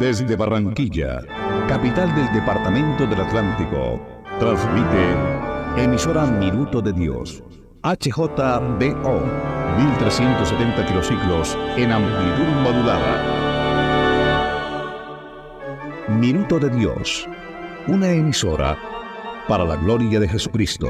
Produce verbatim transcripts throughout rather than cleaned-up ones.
Desde Barranquilla, capital del departamento del Atlántico, transmite emisora Minuto de Dios, H J B O, mil trescientos setenta kilociclos en amplitud modulada. Minuto de Dios, una emisora para la gloria de Jesucristo.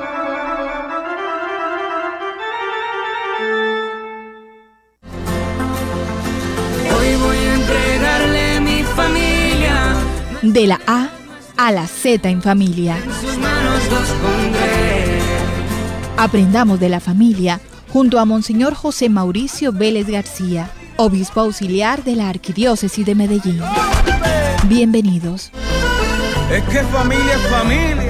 Hoy voy a entregarle mi familia. De la A a la Z en familia. En sus manos los pondré. Aprendamos de la familia junto a Monseñor José Mauricio Vélez García, obispo auxiliar de la Arquidiócesis de Medellín. Bienvenidos. Es que familia es familia.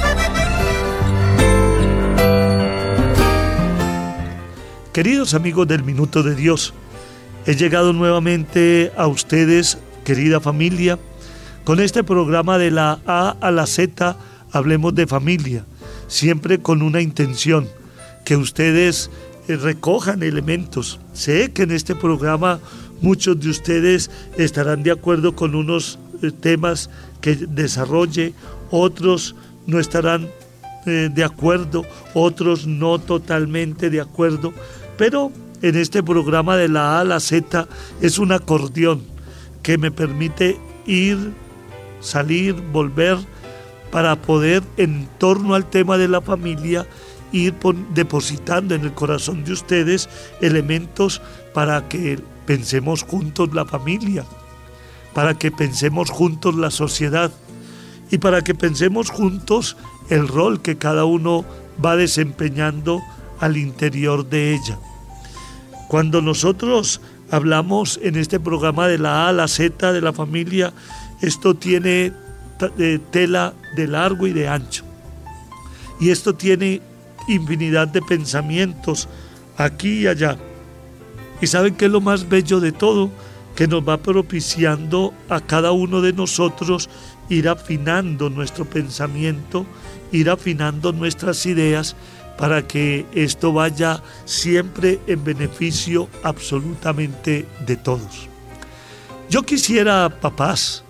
Queridos amigos del Minuto de Dios, he llegado nuevamente a ustedes, querida familia, con este programa de la A a la Z, hablemos de familia, siempre con una intención, que ustedes recojan elementos. Sé que en este programa muchos de ustedes estarán de acuerdo con unos temas que desarrolle, otros no estarán eh, de acuerdo, otros no totalmente de acuerdo, pero en este programa de la A a la Z es un acordeón que me permite ir, salir, volver, para poder en torno al tema de la familia ir depositando en el corazón de ustedes elementos para que pensemos juntos la familia, para que pensemos juntos la sociedad y para que pensemos juntos el rol que cada uno va desempeñando al interior de ella. Cuando nosotros hablamos en este programa de la A a la Z de la familia, esto tiene tela de largo y de ancho. Y esto tiene infinidad de pensamientos aquí y allá. ¿Y saben qué es lo más bello de todo? Que nos va propiciando a cada uno de nosotros ir afinando nuestro pensamiento, ir afinando nuestras ideas para que esto vaya siempre en beneficio absolutamente de todos. Yo quisiera, papás,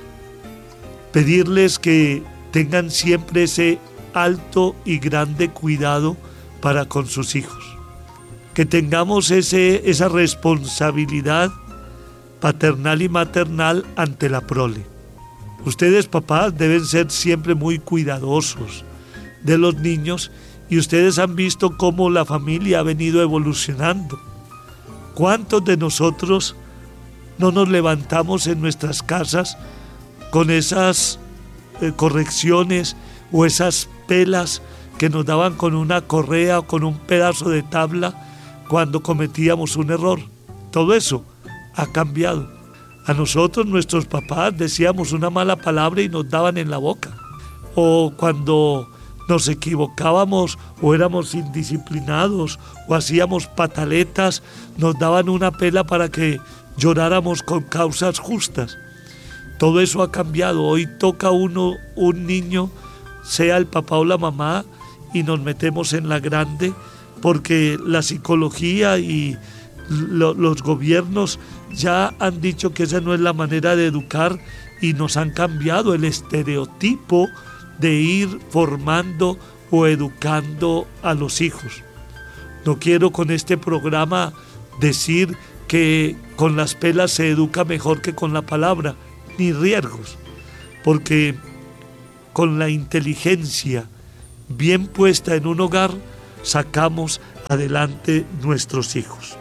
pedirles que tengan siempre ese alto y grande cuidado para con sus hijos, que tengamos ese, esa responsabilidad paternal y maternal ante la prole. Ustedes, papás, deben ser siempre muy cuidadosos de los niños y ustedes han visto cómo la familia ha venido evolucionando. ¿Cuántos de nosotros no nos levantamos en nuestras casas con esas eh, correcciones o esas pelas que nos daban con una correa o con un pedazo de tabla cuando cometíamos un error? Todo eso ha cambiado. A nosotros, nuestros papás, decíamos una mala palabra y nos daban en la boca. O cuando nos equivocábamos o éramos indisciplinados o hacíamos pataletas, nos daban una pela para que lloráramos con causas justas. Todo eso ha cambiado. Hoy toca uno, un niño, sea el papá o la mamá, y nos metemos en la grande porque la psicología y lo, los gobiernos ya han dicho que esa no es la manera de educar y nos han cambiado el estereotipo de ir formando o educando a los hijos. No quiero con este programa decir que con las pelas se educa mejor que con la palabra, ni riesgos, porque con la inteligencia bien puesta en un hogar sacamos adelante nuestros hijos.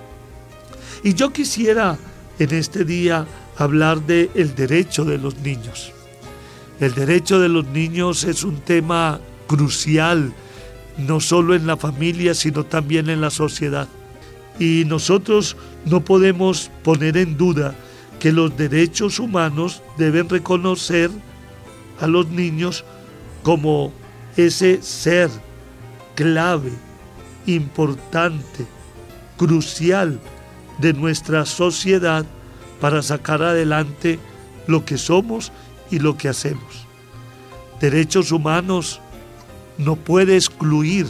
Y yo quisiera en este día hablar del derecho de los niños. El derecho de los niños es un tema crucial, no solo en la familia, sino también en la sociedad. Y nosotros no podemos poner en duda que los derechos humanos deben reconocer a los niños como ese ser clave, importante, crucial de nuestra sociedad para sacar adelante lo que somos y lo que hacemos. Derechos humanos no puede excluir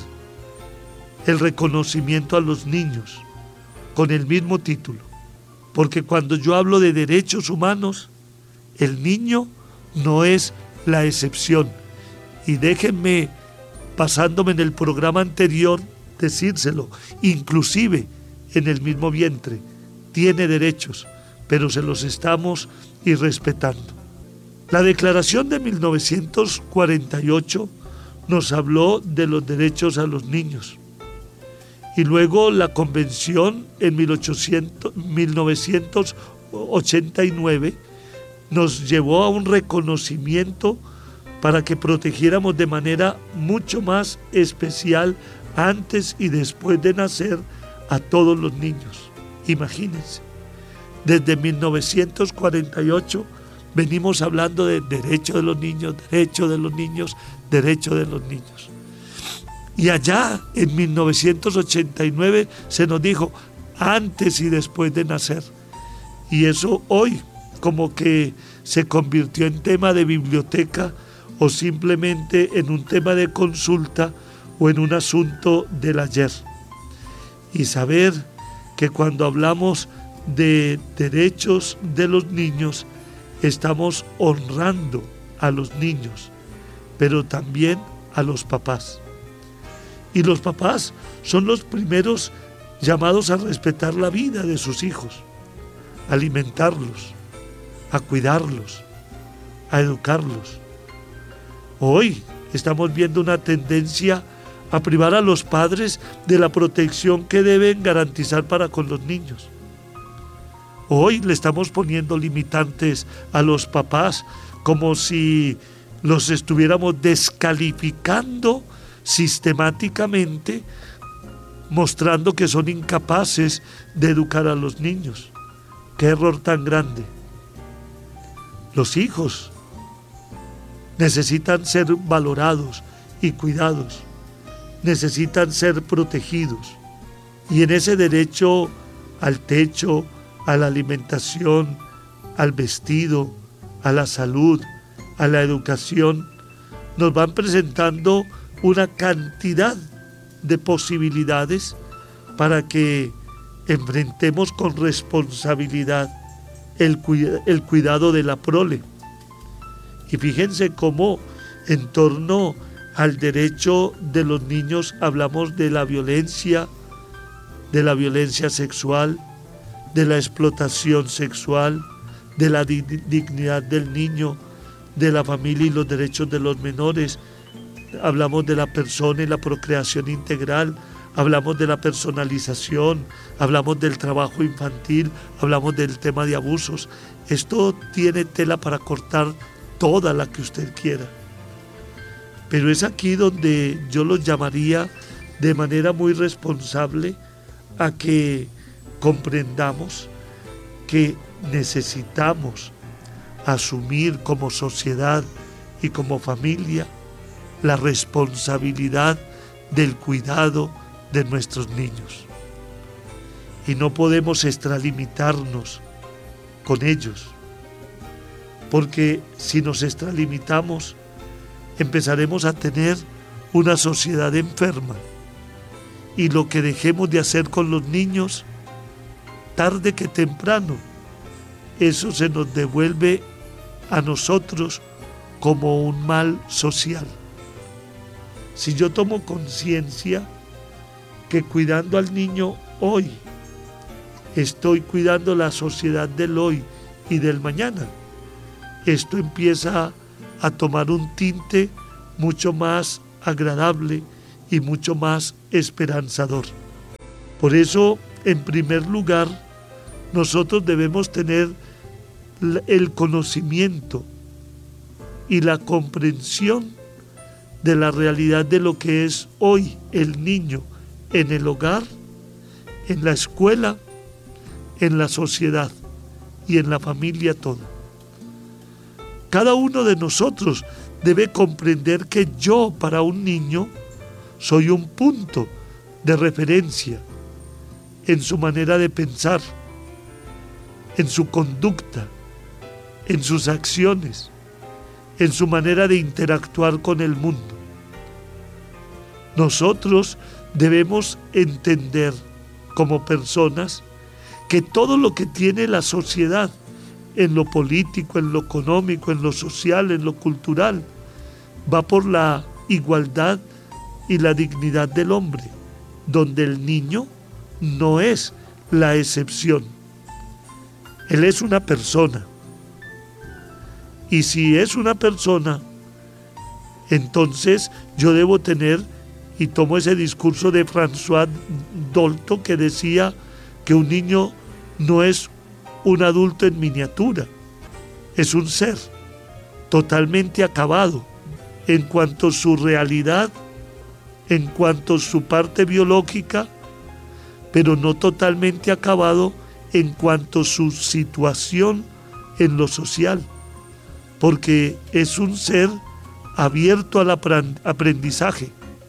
el reconocimiento a los niños con el mismo título, porque cuando yo hablo de derechos humanos, El niño no es la excepción. Y déjenme, pasándome en el programa anterior, decírselo, inclusive en el mismo vientre, tiene derechos, pero se los estamos irrespetando. La Declaración de mil novecientos cuarenta y ocho nos habló de los derechos a los niños. Y luego la Convención en mil novecientos ochenta y nueve nos llevó a un reconocimiento para que protegiéramos de manera mucho más especial antes y después de nacer a todos los niños. Imagínense, desde mil novecientos cuarenta y ocho venimos hablando de derecho de los niños, derecho de los niños, derecho de los niños. Y allá en mil novecientos ochenta y nueve se nos dijo antes y después de nacer. Y eso hoy como que se convirtió en tema de biblioteca o simplemente en un tema de consulta o en un asunto del ayer. Y saber que cuando hablamos de derechos de los niños, estamos honrando a los niños, pero también a los papás. Y los papás son los primeros llamados a respetar la vida de sus hijos, a alimentarlos, a cuidarlos, a educarlos. Hoy estamos viendo una tendencia a privar a los padres de la protección que deben garantizar para con los niños. Hoy le estamos poniendo limitantes a los papás como si los estuviéramos descalificando sistemáticamente, mostrando que son incapaces de educar a los niños. ¡Qué error tan grande! Los hijos necesitan ser valorados y cuidados, necesitan ser protegidos. Y en ese derecho al techo, a la alimentación, al vestido, a la salud, a la educación, nos van presentando una cantidad de posibilidades para que enfrentemos con responsabilidad el, cuida- el cuidado de la prole. Y fíjense cómo en torno al derecho de los niños hablamos de la violencia, de la violencia sexual, de la explotación sexual, de la di- dignidad del niño, de la familia y los derechos de los menores. Hablamos de la persona y la procreación integral, hablamos de la personalización, hablamos del trabajo infantil, hablamos del tema de abusos. Esto tiene tela para cortar toda la que usted quiera. Pero es aquí donde yo los llamaría de manera muy responsable a que comprendamos que necesitamos asumir como sociedad y como familia la responsabilidad del cuidado de nuestros niños. Y no podemos extralimitarnos con ellos, porque si nos extralimitamos, empezaremos a tener una sociedad enferma. Y lo que dejemos de hacer con los niños, tarde que temprano, eso se nos devuelve a nosotros como un mal social. Si yo tomo conciencia que cuidando al niño hoy, estoy cuidando la sociedad del hoy y del mañana, esto empieza a tomar un tinte mucho más agradable y mucho más esperanzador. Por eso, en primer lugar, nosotros debemos tener el conocimiento y la comprensión de la realidad de lo que es hoy el niño en el hogar, en la escuela, en la sociedad y en la familia toda. Cada uno de nosotros debe comprender que yo para un niño soy un punto de referencia en su manera de pensar, en su conducta, en sus acciones, en su manera de interactuar con el mundo. Nosotros debemos entender como personas que todo lo que tiene la sociedad en lo político, en lo económico, en lo social, en lo cultural. Va por la igualdad y la dignidad del hombre, donde el niño no es la excepción. Él es una persona. Y si es una persona, entonces yo debo tener, y tomo ese discurso de François Dolto que decía que un niño no es un adulto en miniatura, es un ser totalmente acabado en cuanto a su realidad, en cuanto a su parte biológica, pero no totalmente acabado en cuanto a su situación en lo social, porque es un ser abierto al aprendizaje.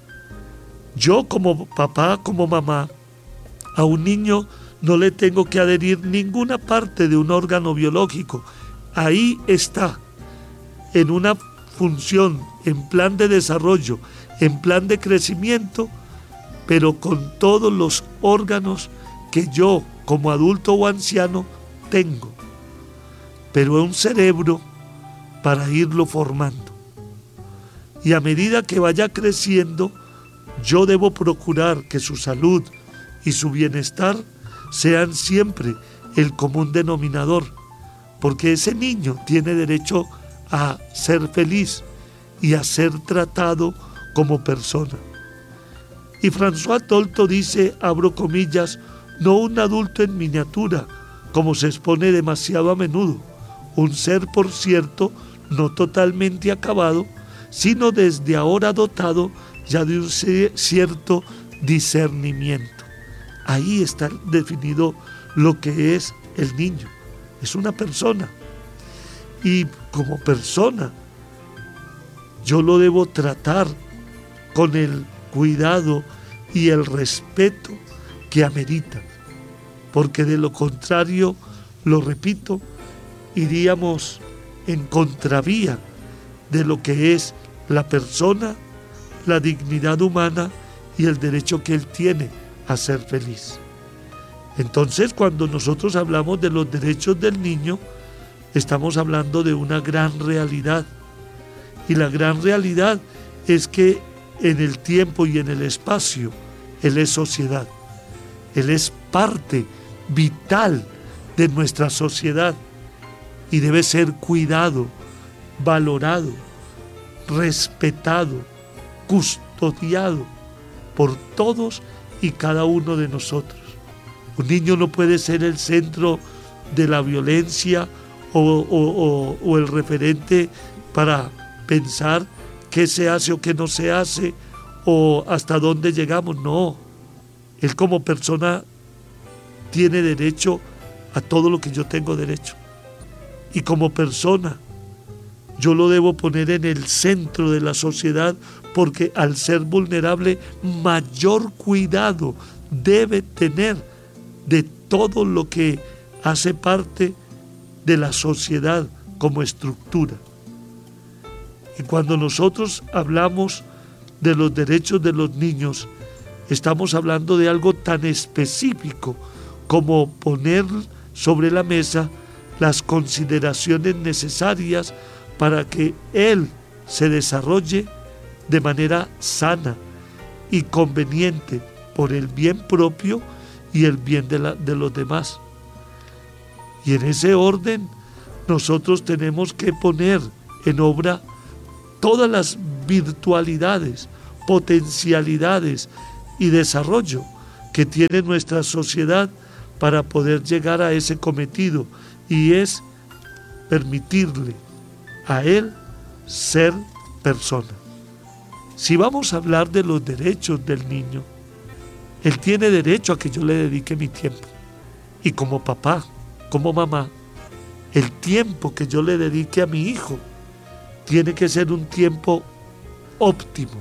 Yo como papá, como mamá, a un niño no le tengo que adherir ninguna parte de un órgano biológico. Ahí está, en una función, en plan de desarrollo, en plan de crecimiento, pero con todos los órganos que yo, como adulto o anciano, tengo. Pero es un cerebro para irlo formando. Y a medida que vaya creciendo, yo debo procurar que su salud y su bienestar sean siempre el común denominador, porque ese niño tiene derecho a ser feliz y a ser tratado como persona. Y François Dolto dice, abro comillas, no un adulto en miniatura, como se expone demasiado a menudo, un ser, por cierto, no totalmente acabado, sino desde ahora dotado ya de un cierto discernimiento. Ahí está definido lo que es el niño. Es una persona. Y como persona, yo lo debo tratar con el cuidado y el respeto que amerita. Porque de lo contrario, lo repito, iríamos en contravía de lo que es la persona, la dignidad humana y el derecho que él tiene a ser feliz. Entonces, cuando nosotros hablamos de los derechos del niño, estamos hablando de una gran realidad. Y la gran realidad es que en el tiempo y en el espacio, él es sociedad. Él es parte vital de nuestra sociedad y debe ser cuidado, valorado, respetado, custodiado por todos y cada uno de nosotros. Un niño no puede ser el centro de la violencia o, o, o, o el referente para pensar qué se hace o qué no se hace o hasta dónde llegamos. No, él como persona tiene derecho a todo lo que yo tengo derecho. Y como persona, yo lo debo poner en el centro de la sociedad porque al ser vulnerable, mayor cuidado debe tener de todo lo que hace parte de la sociedad como estructura. Y cuando nosotros hablamos de los derechos de los niños, estamos hablando de algo tan específico como poner sobre la mesa las consideraciones necesarias para que él se desarrolle de manera sana y conveniente por el bien propio y el bien de, la, de los demás. Y en ese orden nosotros tenemos que poner en obra todas las virtualidades, potencialidades y desarrollo que tiene nuestra sociedad para poder llegar a ese cometido, y es permitirle a él ser persona. Si vamos a hablar de los derechos del niño, él tiene derecho a que yo le dedique mi tiempo. Y como papá, como mamá, el tiempo que yo le dedique a mi hijo tiene que ser un tiempo óptimo.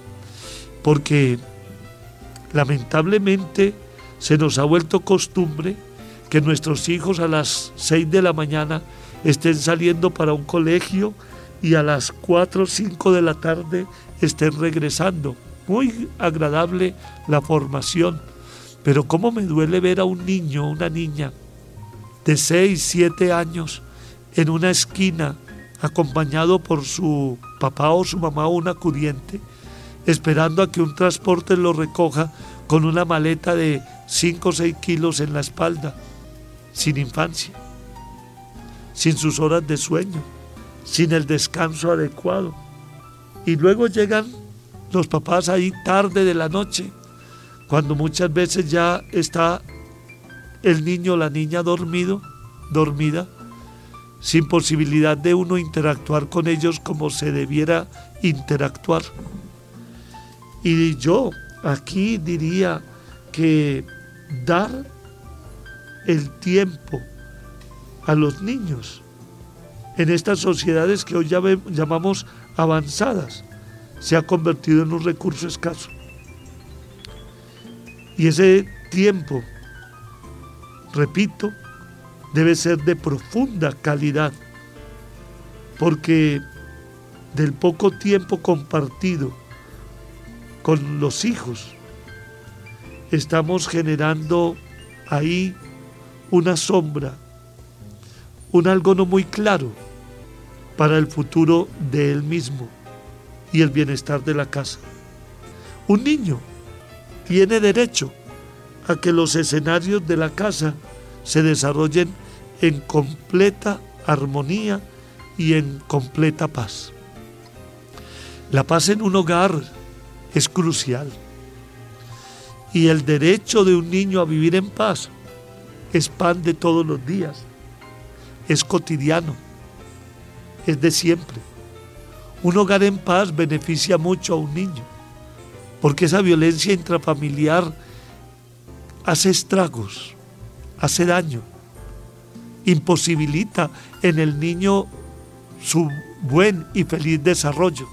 Porque lamentablemente se nos ha vuelto costumbre que nuestros hijos a las seis de la mañana estén saliendo para un colegio y a las cuatro o cinco de la tarde estén regresando. Muy agradable la formación, pero cómo me duele ver a un niño o una niña de seis, siete años en una esquina, acompañado por su papá o su mamá o un acudiente, esperando a que un transporte lo recoja con una maleta de cinco o seis kilos en la espalda, sin infancia, sin sus horas de sueño, sin el descanso adecuado. Y luego llegan los papás ahí tarde de la noche, cuando muchas veces ya está el niño o la niña dormido, dormida, sin posibilidad de uno interactuar con ellos como se debiera interactuar. Y yo aquí diría que dar el tiempo a los niños en estas sociedades que hoy llamamos avanzadas se ha convertido en un recurso escaso. Y ese tiempo, repito, debe ser de profunda calidad, porque del poco tiempo compartido con los hijos, estamos generando ahí una sombra, un algo no muy claro para el futuro de él mismo y el bienestar de la casa. Un niño tiene derecho a que los escenarios de la casa se desarrollen en completa armonía y en completa paz. La paz en un hogar es crucial, y el derecho de un niño a vivir en paz es pan de todos los días, es cotidiano, es de siempre. Un hogar en paz beneficia mucho a un niño, porque esa violencia intrafamiliar hace estragos, hace daño, imposibilita en el niño su buen y feliz desarrollo.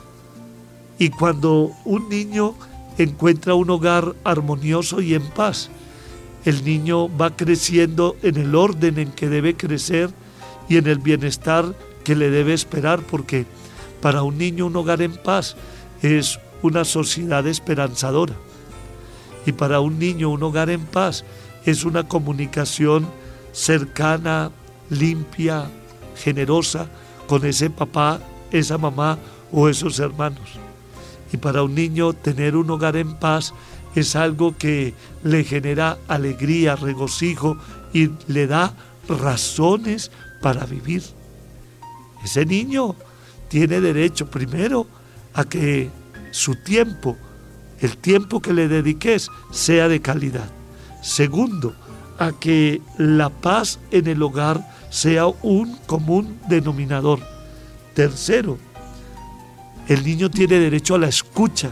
Y cuando un niño encuentra un hogar armonioso y en paz, el niño va creciendo en el orden en que debe crecer y en el bienestar que le debe esperar, porque para un niño un hogar en paz es una sociedad esperanzadora. Y para un niño un hogar en paz es una comunicación cercana, limpia, generosa con ese papá, esa mamá o esos hermanos. Y para un niño tener un hogar en paz es algo que le genera alegría, regocijo y le da razones para vivir. Ese niño tiene derecho primero a que su tiempo, el tiempo que le dediques, sea de calidad. Segundo, a que la paz en el hogar sea un común denominador. Tercero, el niño tiene derecho a la escucha.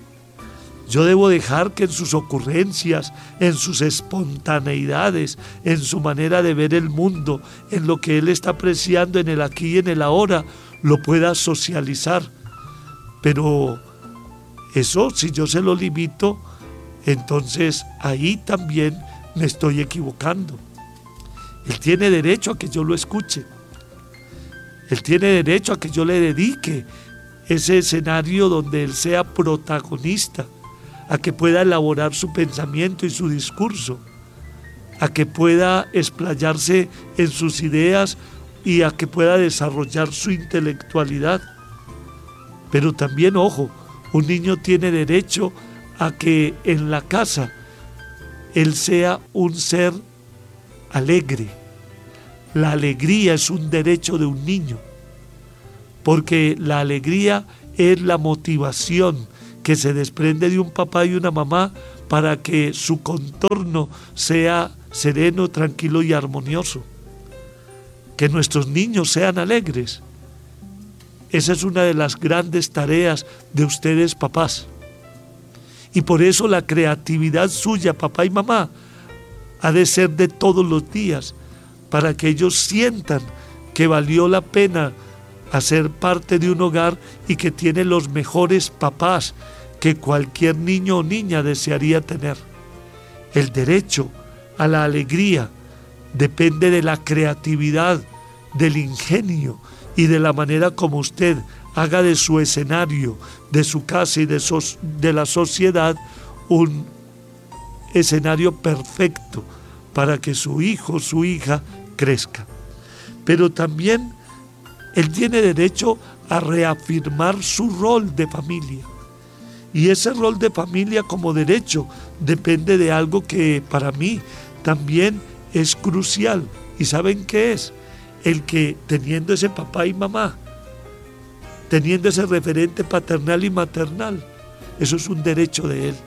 Yo debo dejar que en sus ocurrencias, en sus espontaneidades, en su manera de ver el mundo, en lo que él está apreciando en el aquí y en el ahora, lo pueda socializar. Pero eso, si yo se lo limito, entonces ahí también me estoy equivocando. Él tiene derecho a que yo lo escuche. Él tiene derecho a que yo le dedique ese escenario donde él sea protagonista, a que pueda elaborar su pensamiento y su discurso, a que pueda explayarse en sus ideas y a que pueda desarrollar su intelectualidad. Pero también, ojo, un niño tiene derecho a que en la casa él sea un ser alegre. La alegría es un derecho de un niño, porque la alegría es la motivación que se desprende de un papá y una mamá para que su contorno sea sereno, tranquilo y armonioso. Que nuestros niños sean alegres. Esa es una de las grandes tareas de ustedes, papás. Y por eso la creatividad suya, papá y mamá, ha de ser de todos los días, para que ellos sientan que valió la pena hacer parte de un hogar y que tiene los mejores papás que cualquier niño o niña desearía tener. El derecho a la alegría depende de la creatividad, del ingenio y de la manera como usted haga de su escenario, de su casa y de, so- de la sociedad un escenario perfecto para que su hijo o su hija crezca. pero también él tiene derecho a reafirmar su rol de familia. Y ese rol de familia como derecho depende de algo que para mí también es crucial. ¿Y saben qué es? El que teniendo ese papá y mamá, teniendo ese referente paternal y maternal, eso es un derecho de él.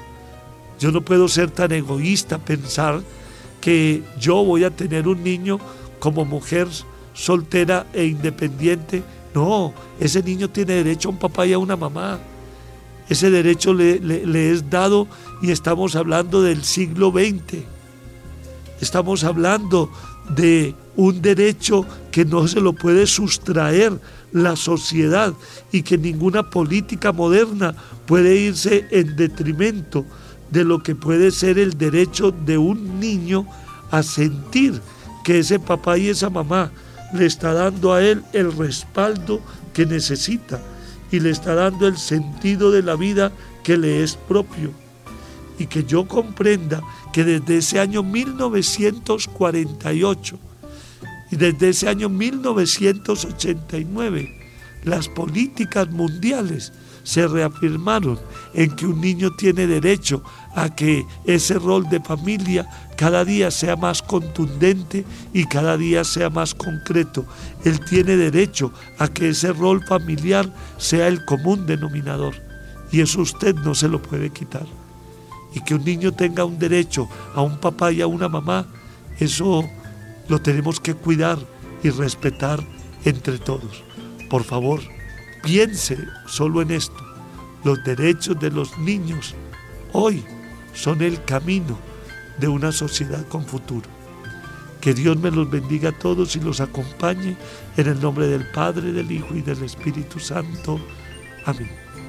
Yo no puedo ser tan egoísta, pensar que yo voy a tener un niño como mujer soltera e independiente. No, ese niño tiene derecho a un papá y a una mamá. Ese derecho le, le, le es dado, y estamos hablando del siglo veinte. Estamos hablando de un derecho que no se lo puede sustraer la sociedad y que ninguna política moderna puede irse en detrimento de lo que puede ser el derecho de un niño a sentir que ese papá y esa mamá le está dando a él el respaldo que necesita y le está dando el sentido de la vida que le es propio. Y que yo comprenda que desde ese año mil novecientos cuarenta y ocho y desde ese año mil novecientos ochenta y nueve las políticas mundiales se reafirmaron en que un niño tiene derecho a que ese rol de familia cada día sea más contundente y cada día sea más concreto. Él tiene derecho a que ese rol familiar sea el común denominador, y eso usted no se lo puede quitar. Y que un niño tenga un derecho a un papá y a una mamá, eso lo tenemos que cuidar y respetar entre todos. Por favor, piense solo en esto. Los derechos de los niños hoy son el camino de una sociedad con futuro. Que Dios me los bendiga a todos y los acompañe en el nombre del Padre, del Hijo y del Espíritu Santo. Amén.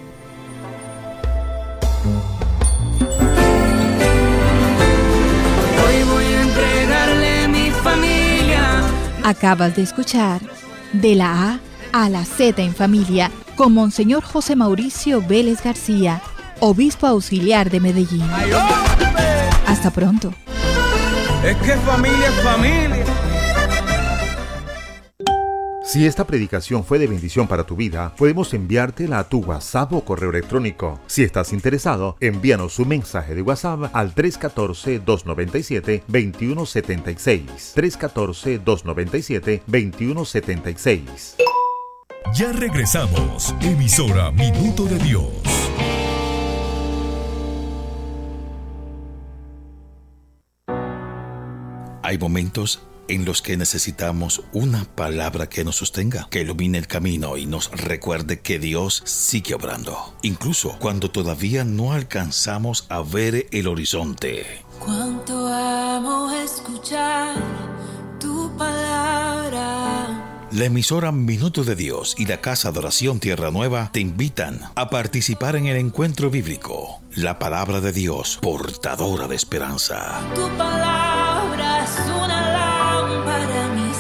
Hoy voy a entregarle mi familia. Acabas de escuchar De la A a la Z en Familia con Monseñor José Mauricio Vélez García, obispo auxiliar de Medellín. Hasta pronto. Es que familia es familia. Si esta predicación fue de bendición para tu vida, podemos enviártela a tu WhatsApp o correo electrónico. Si estás interesado, envíanos un mensaje de WhatsApp al tres uno cuatro, dos nueve siete, dos uno siete seis. tres uno cuatro, dos nueve siete, dos uno siete seis. Ya regresamos. Emisora Minuto de Dios. Hay momentos en los que necesitamos una palabra que nos sostenga, que ilumine el camino y nos recuerde que Dios sigue obrando, incluso cuando todavía no alcanzamos a ver el horizonte. Cuánto amo escuchar tu palabra. La emisora Minuto de Dios y la Casa de Oración Tierra Nueva te invitan a participar en el encuentro bíblico, la palabra de Dios, portadora de esperanza. Tu palabra es una lámpara a mis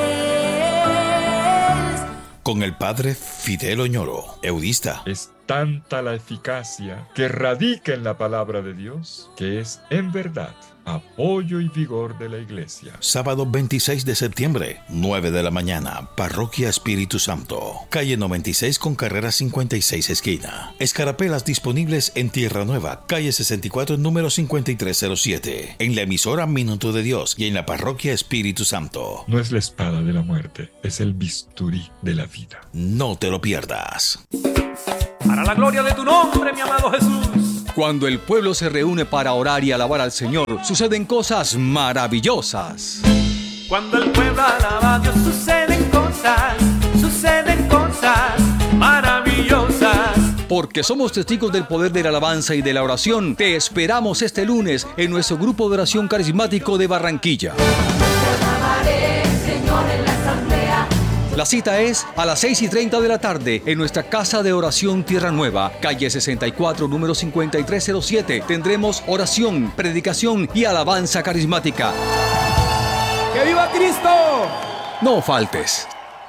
pies. Con el padre Fidel Oñoro, eudista. Es tanta la eficacia que radica en la palabra de Dios, que es en verdad apoyo y vigor de la iglesia. Sábado veintiséis de septiembre, nueve de la mañana, Parroquia Espíritu Santo, calle noventa y seis con carrera cincuenta y seis esquina. Escarapelas disponibles en Tierra Nueva, calle sesenta y cuatro, número cincuenta y tres cero siete. En la emisora Minuto de Dios y en la Parroquia Espíritu Santo. No es la espada de la muerte, es el bisturí de la vida. No te lo pierdas. Para la gloria de tu nombre, mi amado Jesús. Cuando el pueblo se reúne para orar y alabar al Señor, suceden cosas maravillosas. Cuando el pueblo alaba a Dios, suceden cosas, suceden cosas maravillosas. Porque somos testigos del poder de la alabanza y de la oración, te esperamos este lunes en nuestro grupo de oración carismático de Barranquilla. Alabaré, Señor, en la asamblea. La cita es a las seis y treinta de la tarde en nuestra Casa de Oración Tierra Nueva, calle sesenta y cuatro, número cincuenta y tres cero siete. Tendremos oración, predicación y alabanza carismática. ¡Que viva Cristo! No faltes.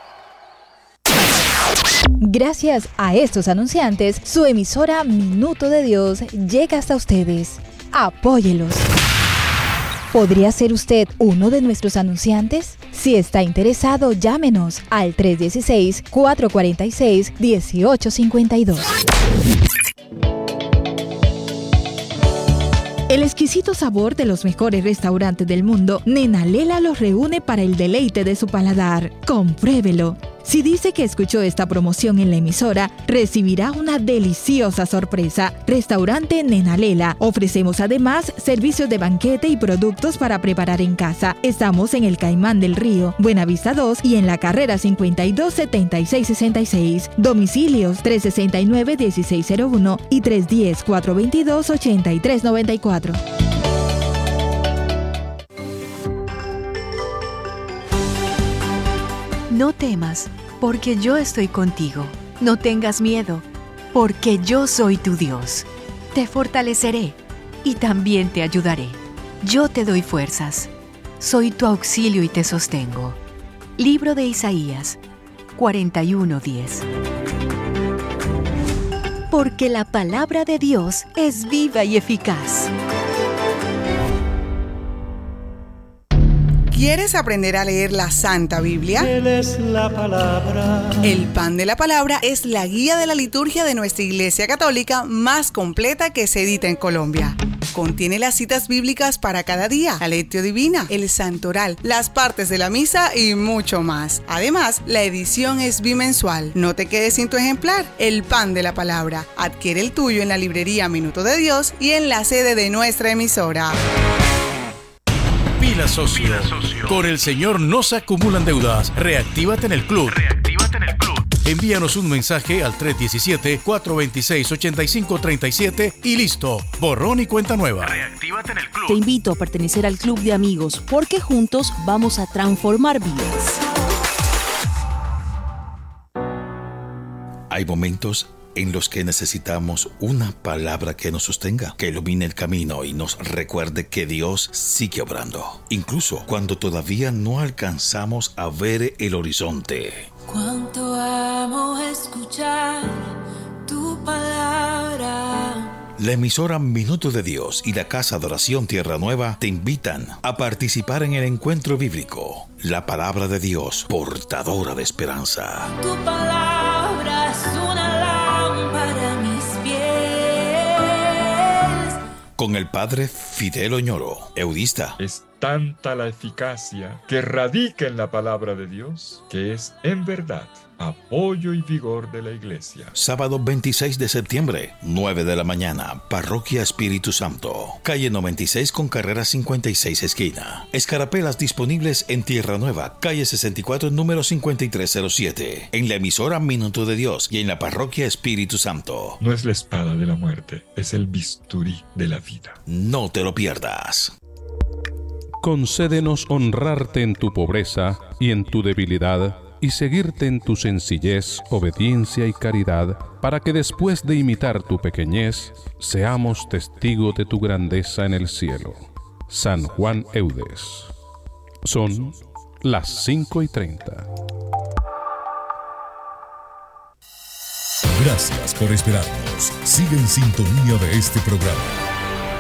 Gracias a estos anunciantes, su emisora Minuto de Dios llega hasta ustedes. Apóyelos. ¿Podría ser usted uno de nuestros anunciantes? Si está interesado, llámenos al tres uno seis, cuatro cuatro seis, uno ocho cinco dos. El exquisito sabor de los mejores restaurantes del mundo, Nena Lela los reúne para el deleite de su paladar. Compruébelo. Si dice que escuchó esta promoción en la emisora, recibirá una deliciosa sorpresa. Restaurante Nena Lela. Ofrecemos además servicios de banquete y productos para preparar en casa. Estamos en el Caimán del Río, Buenavista dos y en la carrera cincuenta y dos, setenta y seis sesenta y seis. Domicilios tres sesenta y nueve, dieciséis cero uno y tres uno cero, cuatro dos dos, ocho tres nueve cuatro. No temas, porque yo estoy contigo. No tengas miedo, porque yo soy tu Dios. Te fortaleceré y también te ayudaré. Yo te doy fuerzas. Soy tu auxilio y te sostengo. Libro de Isaías cuarenta y uno diez. Porque la palabra de Dios es viva y eficaz. ¿Quieres aprender a leer la Santa Biblia? Él es la palabra. El Pan de la Palabra es la guía de la liturgia de nuestra Iglesia Católica más completa que se edita en Colombia. Contiene las citas bíblicas para cada día, la lectio divina, el santoral, las partes de la misa y mucho más. Además, la edición es bimensual. No te quedes sin tu ejemplar. El Pan de la Palabra. Adquiere el tuyo en la librería Minuto de Dios y en la sede de nuestra emisora. Pila socio. Pila socio. Con el Señor no se acumulan deudas. Reactívate en el club. Reactívate en el club. Envíanos un mensaje al tres uno siete, cuatro dos seis, ocho cinco tres siete y listo. Borrón y cuenta nueva. Reactívate en el club. Te invito a pertenecer al club de amigos porque juntos vamos a transformar vidas. Hay momentos en los que necesitamos una palabra que nos sostenga, que ilumine el camino y nos recuerde que Dios sigue obrando, incluso cuando todavía no alcanzamos a ver el horizonte. Cuánto amo escuchar tu palabra. La emisora Minuto de Dios y la Casa de Oración Tierra Nueva te invitan a participar en el encuentro bíblico. La palabra de Dios, portadora de esperanza. Tu palabra es una lámpara a mis pies. Con el padre Fidel Oñoro, eudista. Es tanta la eficacia que radica en la palabra de Dios, que es en verdad apoyo y vigor de la Iglesia. Sábado veintiséis de septiembre, nueve de la mañana, Parroquia Espíritu Santo, calle noventa y seis con carrera cincuenta y seis esquina. Escarapelas disponibles en Tierra Nueva, calle sesenta y cuatro, número cincuenta y tres cero siete, en la emisora Minuto de Dios y en la Parroquia Espíritu Santo. No es la espada de la muerte, es el bisturí de la vida. No te lo pierdas. Concédenos honrarte en tu pobreza y en tu debilidad, y seguirte en tu sencillez, obediencia y caridad, para que después de imitar tu pequeñez, seamos testigos de tu grandeza en el cielo. San Juan Eudes. Son las cinco y treinta. Gracias por esperarnos. Sigue en sintonía de este programa.